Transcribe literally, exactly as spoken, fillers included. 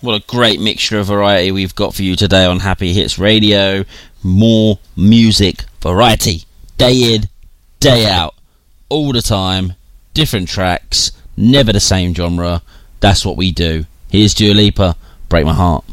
What a great mixture of variety we've got for you today on Happy Hits Radio. More music variety. Day in, day out. All the time. Different tracks. Never the same genre. That's what we do. Here's Dua Lipa, Break My Heart.